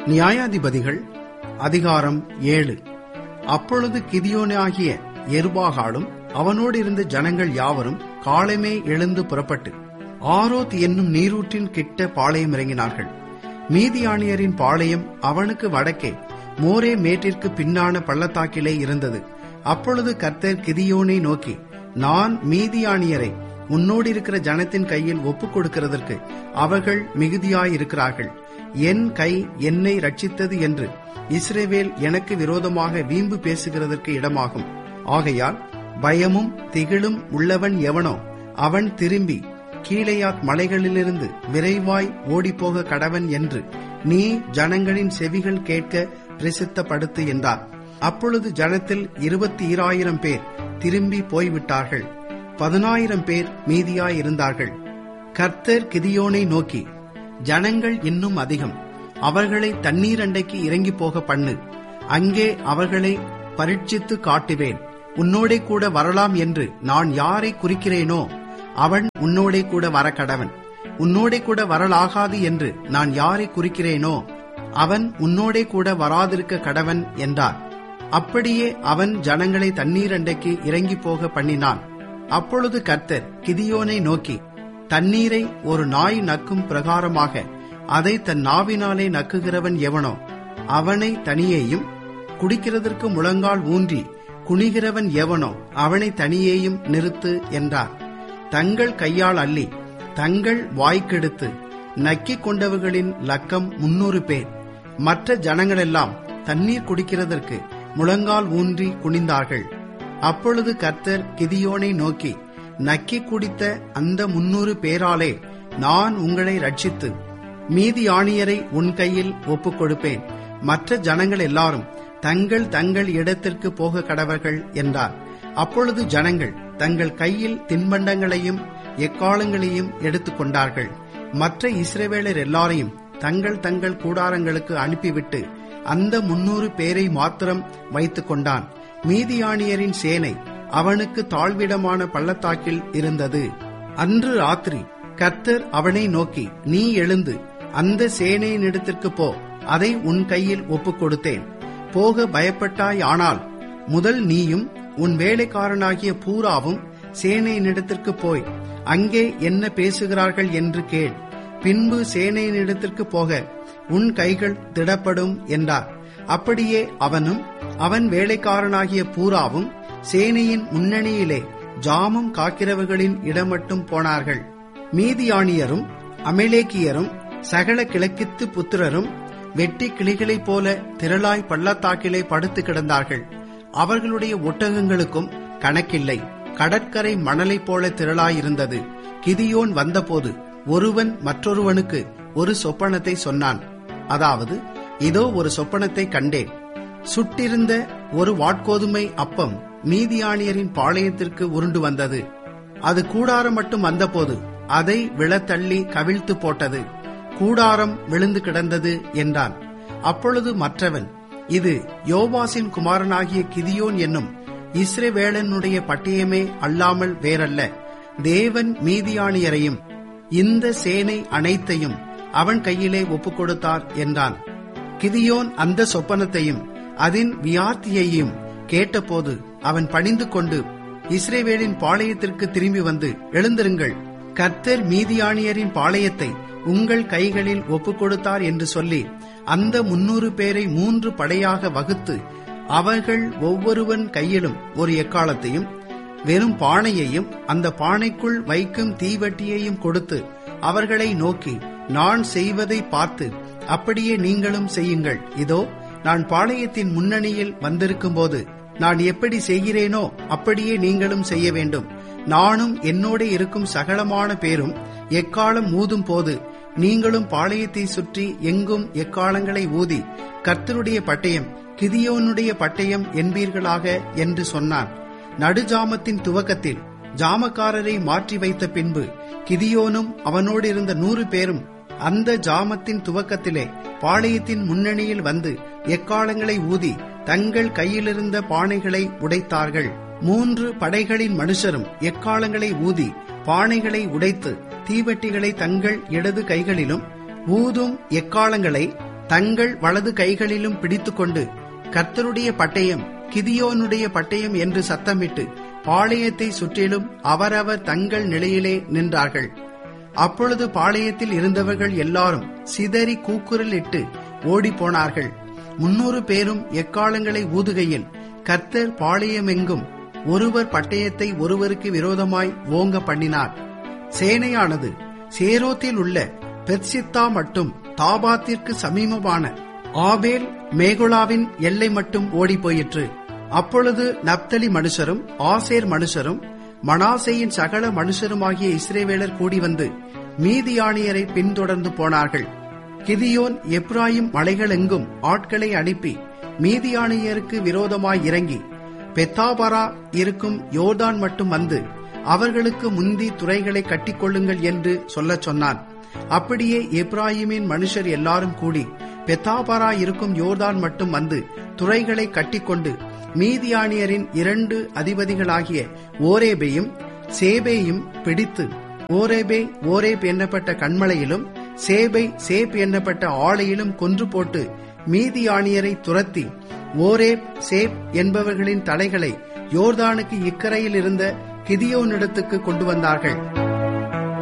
நியாயாதிபதிகள் அதிகாரம் 7. அப்பொழுது கிதியோனாகிய யெருபாகாலும் அவனோடு இருந்த ஜனங்கள் யாவரும் காலமே எழுந்து புறப்பட்டு ஆரோத் என்னும் நீரூற்றின் கிட்ட பாளையம் இறங்கினார்கள். மீதியானியரின் பாளையம் அவனுக்கு வடக்கே மோரே மேட்டிற்கு பின்னான பள்ளத்தாக்கிலே இருந்தது. அப்பொழுது கர்த்தர் கிதியோனை நோக்கி, நான் மீதியானியரை உன்னோடு இருக்கிற ஜனத்தின் கையில் ஒப்புக் கொடுக்கிறதற்கு அவர்கள் மிகுதியாயிருக்கிறார்கள். என் கை என்னை ரட்சித்தது என்று இஸ்ரவேல் எனக்கு விரோதமாக வீம்பு பேசுகிறதற்கு இடமாகும். ஆகையால் பயமும் திகிலும் உள்ளவன் எவனோ அவன் திரும்பி கீலேயாத் மலைகளிலிருந்து விரைவாய் ஓடிப்போக கடவன் என்று நீ ஜனங்களின் செவிகள் கேட்க பிரசித்தப்படுத்து என்றார். அப்பொழுது ஜனத்தில் 22,000 பேர் திரும்பி போய்விட்டார்கள். 10,000 பேர் மீதியாயிருந்தார்கள். கர்த்தர் கிதியோனை நோக்கி, ஜனங்கள் இன்னும் அதிகம், அவர்களை தண்ணீர் அண்டைக்கு இறங்கி போக பண்ணு. அங்கே அவர்களை பரீட்சித்து காட்டுவேன். உன்னோடே கூட வரலாம் என்று நான் யாரை குறிக்கிறேனோ அவன் உன்னோடே கூட வரக்கடவன். உன்னோடே கூட வரலாகாது என்று நான் யாரை குறிக்கிறேனோ அவன் உன்னோடே கூட வராதிருக்க கடவன் என்றார். அப்படியே அவன் ஜனங்களை தண்ணீர் அண்டைக்கு இறங்கி போக பண்ணினான். அப்பொழுது கர்த்தர் கிதியோனை நோக்கி, தண்ணீரை ஒரு நாய் நக்கும் பிரகாரமாக அதை தன் நாவினாலே நக்குகிறவன் எவனோ அவனை தனியேயும், குடிக்கிறதற்கு முழங்கால் ஊன்றி குனிகிறவன் எவனோ அவனை தனியேயும் நிறுத்து என்றார். தங்கள் கையால் அள்ளி தங்கள் வாய்க்கெடுத்து நக்கிக் கொண்டவர்களின் லக்கம் 300 பேர். மற்ற ஜனங்களெல்லாம் தண்ணீர் குடிக்கிறதற்கு முழங்கால் ஊன்றி குனிந்தார்கள். அப்பொழுது கர்த்தர் கிதியோனை நோக்கி, நக்கி குடித்த அந்த 300 பேராலே நான் உங்களை ரட்சித்து மீதியானியரை உன் கையில் ஒப்புக் கொடுப்பேன். மற்ற ஜனங்கள் எல்லாரும் தங்கள் தங்கள் இடத்திற்கு போக கடவர்கள் என்றார். அப்பொழுது ஜனங்கள் தங்கள் கையில் தின்பண்டங்களையும் எக்காலங்களையும் எடுத்துக்கொண்டார்கள். மற்ற இஸ்ரவேலர் எல்லாரையும் தங்கள் தங்கள் கூடாரங்களுக்கு அனுப்பிவிட்டு அந்த 300 பேரை மாத்திரம் வைத்துக் கொண்டான். மீதியானியரின் சேனை அவனுக்கு தாழ்விடமான பள்ளத்தாக்கில் இருந்தது. அன்று ராத்திரி கர்த்தர் அவனை நோக்கி, நீ எழுந்து அந்த சேனையினிடத்திற்கு போ, அதை உன் கையில் ஒப்புக் கொடுத்தேன். போக பயப்பட்டாய், ஆனால் முதல் நீயும் உன் வேலைக்காரனாகிய பூராவும் சேனையினிடத்திற்கு போய் அங்கே என்ன பேசுகிறார்கள் என்று கேள். பின்பு சேனையினிடத்திற்கு போக உன் கைகள் திடப்படும் என்றார். அப்படியே அவனும் அவன் வேலைக்காரனாகிய பூராவும் சேனையின் முன்னணியிலே ஜாமம் காக்கிறவர்களின் இடமட்டும் போனார்கள். மீதியானியரும் அமலேக்கியரும் சகல கிழக்கித்து புத்திரரும் வெட்டி கிளிகளைப் போல திரளாய் பள்ளத்தாக்கிலே படுத்து கிடந்தார்கள். அவர்களுடைய ஒட்டகங்களுக்கும் கணக்கில்லை. கடற்கரை மணலைப் போல திரளாயிருந்தது. கிதியோன் வந்தபோது ஒருவன் மற்றொருவனுக்கு ஒரு சொப்பனத்தை சொன்னான். அதாவது, இதோ ஒரு சொப்பனத்தை கண்டேன். சுட்டிருந்த ஒரு வாட்கோதுமை அப்பம் மீதியானியரின் பாளையத்திற்கு உருண்டு வந்தது. அது கூடாரம் மட்டும் வந்தபோது அதை விழத்தள்ளி கவிழ்த்து போட்டது. கூடாரம் விழுந்து கிடந்தது என்றான். அப்பொழுது மற்றவன், இது யோவாசின் குமாரனாகிய கிதியோன் என்னும் இஸ்ரவேலனுடைய பட்டயமே அல்லாமல் வேறல்ல. தேவன் மீதியானியரையும் இந்த சேனை அனைத்தையும் அவன் கையிலே ஒப்புக் கொடுத்தார் என்றான். கிதியோன் அந்த சொப்பனத்தையும் அதன் வியார்த்தியையும் கேட்டபோது அவன் பணிந்து கொண்டு இஸ்ரவேலின் பாளையத்திற்கு திரும்பி வந்து, எழுந்திருங்கள், கர்த்தர் மீதியானியரின் பாளையத்தை உங்கள் கைகளில் ஒப்புக் கொடுத்தார் என்று சொல்லி அந்த 300 பேரை 3 படையாக வகுத்து அவர்கள் ஒவ்வொருவன் கையிலும் ஒரு எக்காலத்தையும் வெறும் பானையையும் அந்த பானைக்குள் வைக்கும் தீவட்டியையும் கொடுத்து அவர்களை நோக்கி, நான் செய்வதை பார்த்து அப்படியே நீங்களும் செய்யுங்கள். இதோ, நான் பாளையத்தின் முன்னணியில் வந்திருக்கும் போது நான் எப்படி செய்கிறேனோ அப்படியே நீங்களும் செய்ய வேண்டும். நானும் என்னோட இருக்கும் சகலமான பேரும் எக்காலம் ஊதும் போது நீங்களும் பாளையத்தை சுற்றி எங்கும் எக்காலங்களை ஊதி கர்த்தருடைய பட்டயம் கிதியோனுடைய பட்டயம் என்பீர்களாக என்று சொன்னான். நடுஜாமத்தின் துவக்கத்தில் ஜாமக்காரரை மாற்றி வைத்த பின்பு கிதியோனும் அவனோடு இருந்த 100 பேரும் அந்த ஜாமத்தின் துவக்கத்திலே பாளையத்தின் முன்னணியில் வந்து எக்காலங்களை ஊதி தங்கள் கையிலிருந்த பானைகளை உடைத்தார்கள். 3 படைகளின் மனுஷரும் எக்காலங்களை ஊதி பானைகளை உடைத்து தீவட்டிகளை தங்கள் இடது கைகளிலும் ஊதும் எக்காலங்களை தங்கள் வலது கைகளிலும் பிடித்துக்கொண்டு, கர்த்தருடைய பட்டயம், கிதியோனுடைய பட்டயம் என்று சத்தமிட்டு பாளையத்தை சுற்றிலும் அவரவர் தங்கள் நிலையிலே நின்றார்கள். அப்பொழுது பாளையத்தில் இருந்தவர்கள் எல்லாரும் சிதறி கூக்குரலிட்டு ஓடிப்போனார்கள். 300 பேரும் எக்காலங்களை ஊதுகையில் கர்த்தர் பாளையமெங்கும் ஒருவர் பட்டயத்தை ஒருவருக்கு விரோதமாய் ஓங்க பண்ணினார். சேனையானது சேரோத்தில் உள்ள பெர்சித்தா மட்டும் தாபாத்திற்கு சமீபமான ஆபேல் மேகுலாவின் எல்லை மட்டும் ஓடிப்போயிற்று. அப்பொழுது நப்தலி மனுஷரும் ஆசேர் மனுஷரும் மனாசேயின் சகல மனுஷருமாகிய இஸ்ரவேலர் கூடி வந்து மீதியானியரை பின்தொடர்ந்து போனார்கள். கிதியோன் எப்ராயிம் மலைகளெங்கும் ஆட்களை அனுப்பி மீதியானியருக்கு விரோதமாய் இறங்கி பெத்தாபரா இருக்கும் யோர்தான் மட்டும் வந்து அவர்களுக்கு முந்தி துறைகளை கட்டிக்கொள்ளுங்கள் என்று சொல்லச் சொன்னான். அப்படியே எப்ராயிமின் மனுஷர் எல்லாரும் கூடி பெத்தாபரா இருக்கும் யோர்தான் மட்டும் வந்து துறைகளை கட்டிக்கொண்டு மீதியானியரின் 2 அதிபதிகளாகிய ஓரேபையும் சேபையும் பிடித்து, ஓரேபை ஓரேப் எண்ணப்பட்ட கண்மலையிலும் சேபை சேப் எண்ணப்பட்ட ஆலையிலும் கொன்று போட்டு மீதியானியரை துரத்தி ஓரேப் சேப் என்பவர்களின் தலைகளை யோர்தானுக்கு இக்கரையில் இருந்த கிதியோனிடத்துக்கு கொண்டு வந்தார்கள்.